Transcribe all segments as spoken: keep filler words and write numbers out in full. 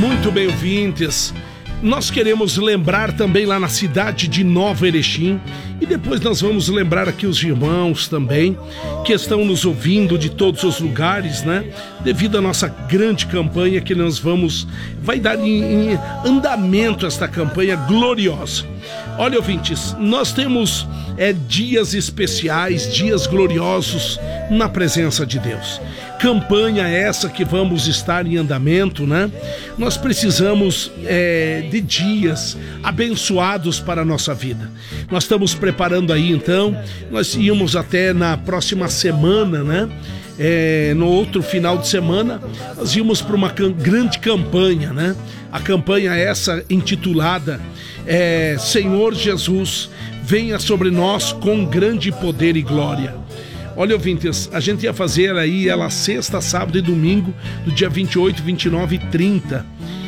Muito bem, ouvintes. Nós queremos lembrar também lá na cidade de Nova Erechim, e depois nós vamos lembrar aqui os irmãos também que estão nos ouvindo de todos os lugares, né? Devido à nossa grande campanha que nós vamos, vai dar em, em andamento esta campanha gloriosa. Olha, ouvintes, nós temos é, dias especiais, dias gloriosos na presença de Deus. Campanha essa que vamos estar em andamento, né? Nós precisamos é, de dias abençoados para a nossa vida. Nós estamos preparando aí, então, nós íamos até na próxima semana, né? É, no outro final de semana, nós íamos para uma cam- grande campanha, né? A campanha essa intitulada é, Senhor Jesus, venha sobre nós com grande poder e glória. Olha, ouvintes, a gente ia fazer aí ela sexta, sábado e domingo, do dia vinte e oito, vinte e nove e trinta.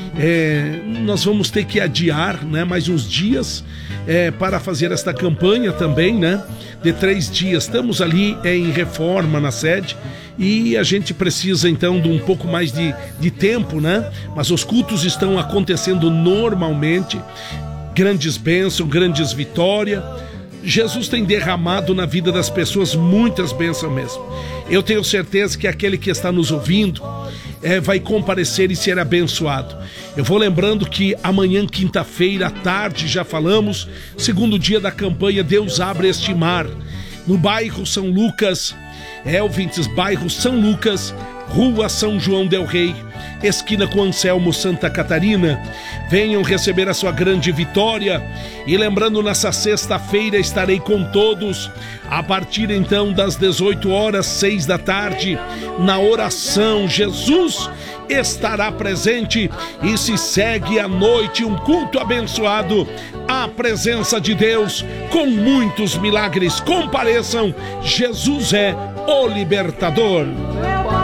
É, nós vamos ter que adiar, né, mais uns dias é, para fazer esta campanha também, né, de três dias. Estamos ali é, em reforma na sede e a gente precisa então de um pouco mais de, de tempo, né, mas os cultos estão acontecendo normalmente, grandes bênçãos, grandes vitórias. Jesus tem derramado na vida das pessoas muitas bênçãos mesmo. Eu tenho certeza que aquele que está nos ouvindo é, vai comparecer e ser abençoado. Eu vou lembrando que amanhã, quinta-feira, à tarde, já falamos, segundo dia da campanha Deus Abre Este Mar, no bairro São Lucas, é, ouvintes, bairro São Lucas, Rua São João del Rei, esquina com Anselmo, Santa Catarina. Venham receber a sua grande vitória. E lembrando, nessa sexta-feira estarei com todos a partir então das dezoito horas, seis da tarde, na oração. Jesus estará presente e se segue à noite um culto abençoado, a presença de Deus com muitos milagres. Compareçam, Jesus é o libertador.